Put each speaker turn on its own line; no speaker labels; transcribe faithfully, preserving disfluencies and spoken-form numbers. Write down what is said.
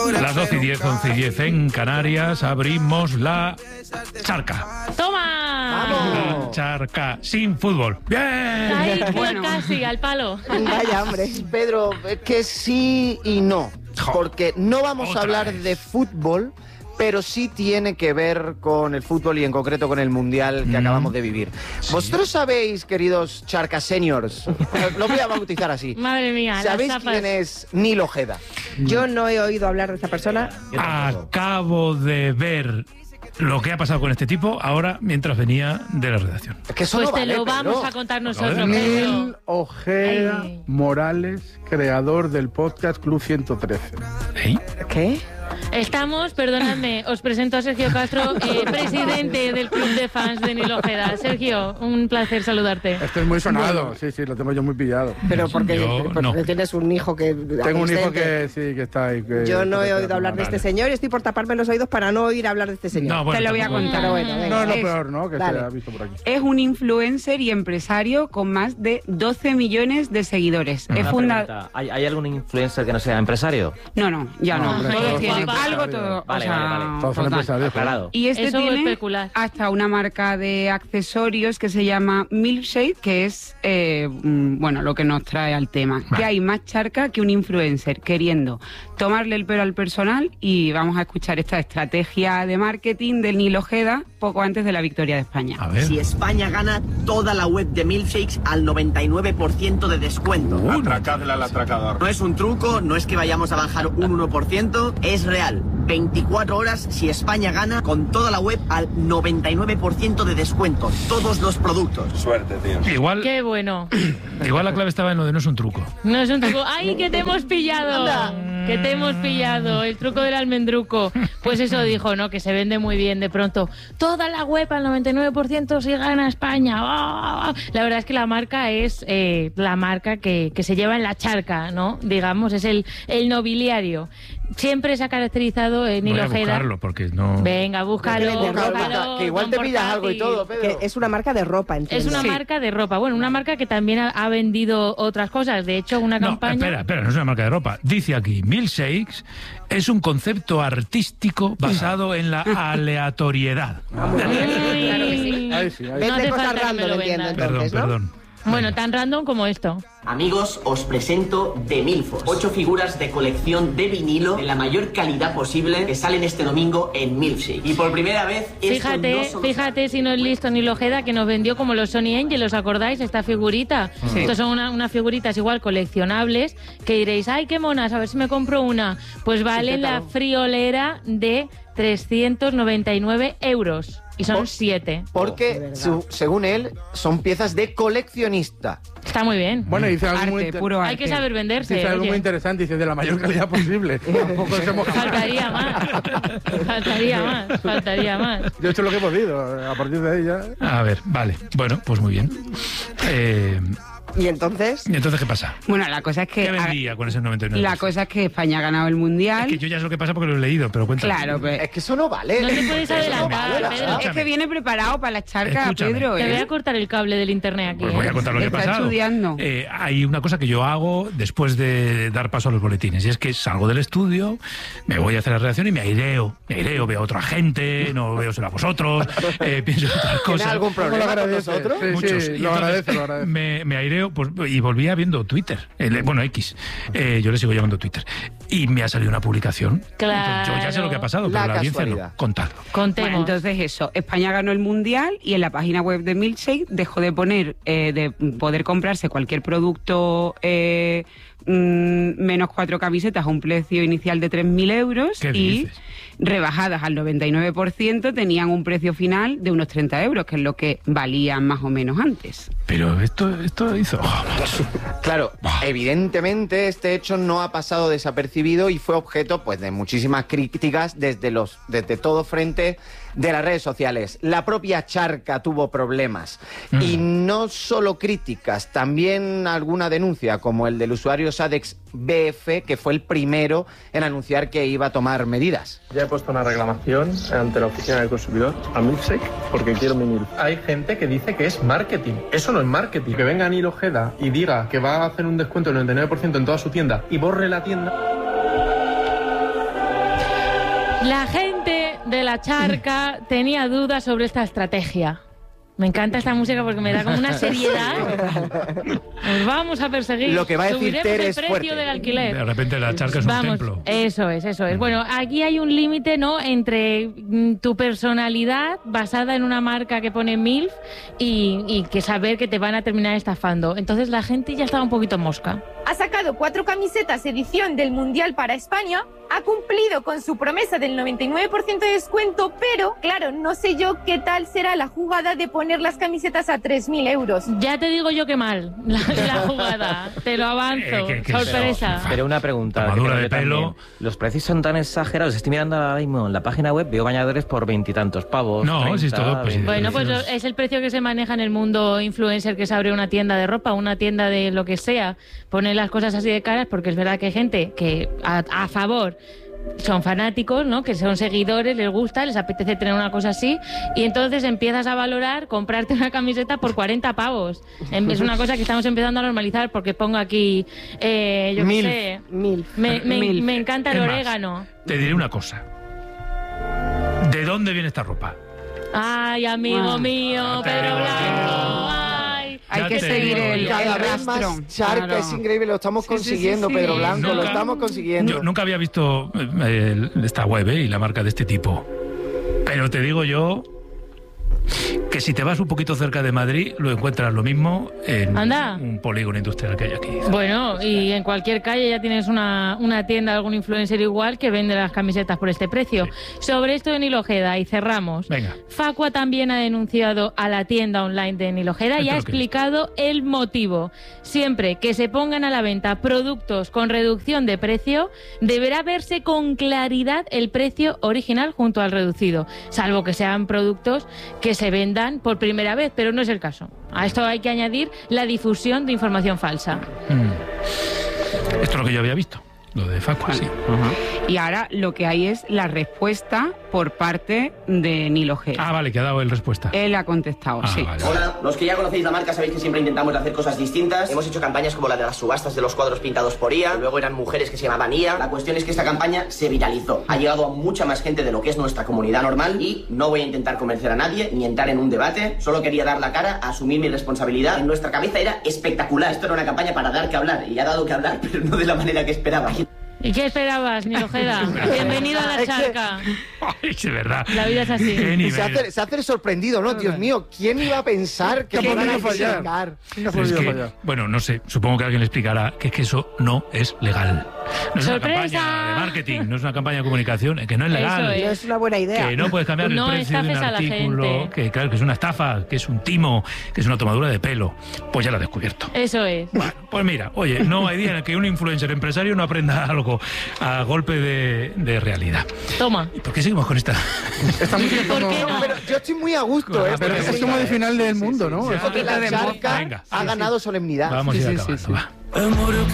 Las doce y diez, once y diez en Canarias, abrimos la charca.
¡Toma!
¡Vamos! La charca sin fútbol. ¡Bien!
Ay, bueno. Casi, al palo.
Vaya, hombre. Pedro, es que sí y no. Porque no vamos a hablar de fútbol, pero sí tiene que ver con el fútbol y en concreto con el Mundial que mm. acabamos de vivir. ¿Sí? Vosotros sabéis, queridos Charca Seniors, lo voy a bautizar así.
Madre mía,
¿sabéis quién es Nil Ojeda?
Yo no he oído hablar de esta persona.
Acabo de ver lo que ha pasado con este tipo ahora mientras venía de la redacción.
Es que eso
pues
no
te
vale,
lo vamos
Pedro.
a contar nosotros.
Nil Ojeda Ay. Morales, creador del podcast Club ciento trece.
¿Eh?
¿Qué?
Estamos, perdonadme, os presento a Sergio Castro, eh, presidente del club de fans de Nil Ojeda. Sergio, un placer saludarte.
Esto es muy sonado, bueno. sí, sí, lo tengo yo muy pillado.
Pero porque,
yo,
porque
no.
tienes un hijo que...
Tengo un hijo que sí, que está ahí. Que,
yo no he oído hablar
vale.
de este señor y estoy por taparme los oídos para no oír hablar de este señor.
No, bueno,
Te lo voy a contar.
Bueno,
no es lo
es,
peor, ¿no? Que
dale.
se ha visto por aquí.
Es un influencer y empresario con más de doce millones de seguidores.
Una
es funda...
¿Hay, ¿Hay algún influencer que no sea empresario?
No, no, ya no.
No, hombre,
todos
todos
tienen
son
algo,
empresarios.
todo.
Vale,
o sea,
vale, vale.
Todos son
total.
empresarios.
Aclarado.
Y este
Eso
tiene
especular.
hasta una marca de accesorios que se llama Milkshake, que es, eh, bueno, lo que nos trae al tema. Que hay más charca que un influencer queriendo tomarle el pelo al personal y vamos a escuchar esta estrategia de marketing del Nil Ojeda poco antes de la victoria de España.
A ver.
Si España gana, toda la web de Milkshakes al noventa y nueve por ciento de descuento.
Uh,
Atracadle al atracador.
No es un truco, no es que vayamos a bajar un uno por ciento, es real. veinticuatro horas si España gana con toda la web al noventa y nueve por ciento de descuento. Todos los productos.
Suerte, tío.
Igual,
Qué bueno.
igual la clave estaba en lo de no es un truco.
No es un truco. ¡Ay, que te hemos pillado! Que te hemos pillado. El truco del almendruco. Pues eso dijo, ¿no? Que se vende muy bien de pronto. Toda la web al noventa y nueve por ciento si gana España. ¡Oh! La verdad es que la marca es eh, la marca que, que se lleva en la charca, ¿no? Digamos, es el, el nobiliario. Siempre se ha caracterizado en Nil
Voy a
Ojeda.
buscarlo porque no...
Venga, búscalo.
Busca,
búscalo
que igual
con
te pillas
portátil.
algo y todo, Pedro.
Que es una marca de ropa, entiendo.
Es una
Sí.
marca de ropa. Bueno, una marca que también ha, ha vendido otras cosas. De hecho, una
No,
campaña...
espera, espera, no es una marca de ropa. Dice aquí, Milkshakes es un concepto artístico basado en la aleatoriedad.
Ay,
Claro que sí.
Ahí sí, ahí
No
Vende
hace
cosas
falta que me
random,
lo
entiendo,
vendas.
Perdón,
entonces, ¿no?
perdón.
Bueno, tan random como esto.
Amigos, os presento The Milfos. Ocho figuras de colección de vinilo en la mayor calidad posible que salen este domingo en Milkshake. Y por primera vez... esto
Fíjate,
no solo
fíjate si no es listo Nil Ojeda, que nos vendió como los Sony Angel, ¿os acordáis? Esta figurita.
Sí.
Estos son una- unas figuritas igual coleccionables que diréis, ay, qué monas, a ver si me compro una. Pues vale
Sí,
la
claro.
friolera de trescientos noventa y nueve euros. Y son
Por-
siete.
Porque,
verdad.
su- según él, son piezas de coleccionista.
Está muy bien.
Bueno, dice algo muy
Arte,
inter-
puro arte.
Hay que saber venderse.
dice algo
oye.
muy interesante, dice de la mayor calidad posible. Tampoco nos hemos
Faltaría más. Faltaría más. Faltaría más.
Yo he hecho lo que he podido, a partir de ahí ya...
A ver, vale. Bueno, pues muy bien. Eh,
Y entonces...
¿Y entonces qué pasa?
Bueno, la cosa es que...
¿Qué vendía con ese noventa y nueve?
La cosa es que España ha ganado el Mundial.
Es que yo ya sé lo que pasa porque lo he leído, pero cuéntame.
Claro, pues...
Es que eso no vale.
No te puedes
Eso no
adelantar,
vale,
Pedro.
Es que viene preparado para la charca,
Escúchame.
Pedro.
Te
¿eh?
voy a cortar el cable del internet aquí.
Pues voy a
¿eh?
contar lo que ha
Está
pasado.
estudiando.
Eh, hay una cosa que yo hago después de dar paso a los boletines, y es que salgo del estudio, me voy a hacer la redacción y me aireo. Me aireo, veo a otra gente, no veo solo a vosotros, eh, pienso en otras
¿Tienes
cosas.
algún
¿Cómo lo
problema con
agradece?
nosotros?
Sí,
Muchos.
sí,
Y
lo
entonces
agradece, lo agradece.
Me, me aireo pues, y volvía viendo Twitter. El- bueno, X. Eh, yo le sigo llamando Twitter. Y me ha salido una publicación.
Claro.
Entonces, yo ya sé lo que ha pasado, pero
La
la, audiencia
casualidad.
no. Contadlo.
Contemos.
Bueno, entonces eso, España ganó el Mundial y en la página web de Milkshake dejó de poner, eh, de poder comprarse cualquier producto eh, mm, menos cuatro camisetas a un precio inicial de tres mil euros
¿Qué
y
dices?
rebajadas al noventa y nueve por ciento tenían un precio final de unos treinta euros, que es lo que valían más o menos antes.
Pero esto, esto hizo... Oh, macho.
Claro, evidentemente este hecho no ha pasado desapercibido y fue objeto pues de muchísimas críticas desde los desde todo frente de las redes sociales. La propia charca tuvo problemas
Mm.
y no solo críticas, también alguna denuncia como el del usuario Sadex B F, que fue el primero en anunciar que iba a tomar medidas.
Ya he puesto una reclamación ante la oficina del consumidor a Milkshake porque quiero mi milk. Hay gente que dice que es marketing. Eso no es marketing. Que venga Nil Ojeda y diga que va a hacer un descuento del noventa y nueve por ciento en toda su tienda y borre la tienda.
La gente de la charca tenía dudas sobre esta estrategia. Me encanta esta música porque me da como una seriedad. Nos vamos a perseguir.
Lo que va a decir
Subiremos
Tere
el
es
precio
fuerte.
del alquiler.
De repente la charca es un
Vamos,
templo.
eso es, eso es. Bueno, aquí hay un límite, ¿no?, entre mm, tu personalidad basada en una marca que pone MILF y, y que saber que te van a terminar estafando. Entonces la gente ya estaba un poquito mosca.
Ha sacado cuatro camisetas edición del Mundial para España, ha cumplido con su promesa del noventa y nueve por ciento de descuento, pero, claro, no sé yo qué tal será la jugada de poner las camisetas a tres mil euros.
Ya te digo yo que mal, la, la jugada, te lo avanzo,
Eh, que- que
sorpresa.
Pero, pero una pregunta.
Tomadura
que
de
tengo yo
pelo.
también. Los precios son tan exagerados. Estoy mirando ahora mismo en la página web, veo bañadores por veintitantos pavos.
No,
treinta,
si es todo, pues,
veinte.
Bueno, pues lo- es el precio que se maneja en el mundo influencer, que se abre una tienda de ropa, una tienda de lo que sea, pone las cosas así de caras, porque es verdad que hay gente que a, a favor son fanáticos, ¿no?, que son seguidores, les gusta, les apetece tener una cosa así, y entonces empiezas a valorar comprarte una camiseta por cuarenta pavos. Em, Es una cosa que estamos empezando a normalizar, porque pongo aquí, eh, yo qué
Milf.
sé,
Milf.
me, me-
Milf.
me encanta el
Es más,
orégano.
Te diré una cosa. ¿De dónde viene esta ropa?
Ay, amigo
Ah.
mío,
Ya te
Pedro
digo
Blanco, ay.
Hay
Ya
que
te
seguir
digo
el,
yo.
Cada
el
vez
rastro.
más charca,
Claro.
es increíble, lo estamos
Sí, sí,
consiguiendo,
sí, sí.
Pedro Blanco, lo
Nunca-
estamos consiguiendo.
Yo nunca había visto eh, el- esta web eh, y la marca de este tipo. Pero te digo yo que si te vas un poquito cerca de Madrid, lo encuentras lo mismo en
Anda.
un polígono industrial que hay aquí.
Bueno, y en cualquier calle ya tienes una, una tienda, algún influencer igual que vende las camisetas por este precio. Sobre esto de Nil Ojeda, y cerramos.
Venga.
Facua también ha denunciado a la tienda online de Nil Ojeda y
Esto
ha
es lo que he
explicado el motivo. Siempre que se pongan a la venta productos con reducción de precio, deberá verse con claridad el precio original junto al reducido, salvo que sean productos que se vendan por primera vez, pero no es el caso. A esto hay que añadir la difusión de información falsa.
Mm. Esto es lo que yo había visto, lo de Facua, sí.
Y ahora lo que hay es la respuesta por parte de Nil Ojeda.
Ah, vale, que ha dado el respuesta.
Él ha contestado,
Ah,
sí.
vale.
Hola, los que ya conocéis la marca sabéis que siempre intentamos hacer cosas distintas. Hemos hecho campañas como la de las subastas de los cuadros pintados por I A, luego eran mujeres que se llamaban I A. La cuestión es que esta campaña se viralizó. Ha llegado a mucha más gente de lo que es nuestra comunidad normal y no voy a intentar convencer a nadie ni entrar en un debate. Solo quería dar la cara, asumir mi responsabilidad. En nuestra cabeza era espectacular. Esto era una campaña para dar que hablar y ha dado que hablar, pero no de la manera que esperaba.
¿Y qué esperabas, Nil Ojeda? Bienvenido a la charca.
Ay, es verdad.
La vida es así.
Qué
Y
nivel.
se hace, se hace el sorprendido, ¿no? Dios mío, ¿quién iba a pensar que
Que
me
ha
iban a
podido fallar.
criticar?
No ha
Pero es
podido
que,
fallar.
bueno, no sé, supongo que alguien le explicará que es que eso no es legal. No es
¡Sorpresa!
una campaña de marketing, no es una campaña de comunicación, es que no es legal.
Eso es.
No es una buena idea.
Que no puedes cambiar el
No
precio de un
estafes a la
artículo,
gente.
que claro, que es una estafa, que es un timo, que es una tomadura de pelo. Pues ya lo he descubierto.
Eso es.
Bueno, pues mira, oye, no hay día en el que un influencer empresario no aprenda algo a golpe de, de realidad.
Toma.
¿Y por qué seguimos con esta?
Está muy
¿Por
como-
qué no?
Pero yo estoy muy a gusto, ¿eh?
Pero
Porque
es como de final del mundo, ¿no?
sí,
Es
sí.
porque la
de
charca
Venga,
ha
sí,
ganado solemnidad.
Vamos a
Sí,
ir
sí, sí,
acabando,
sí.
va.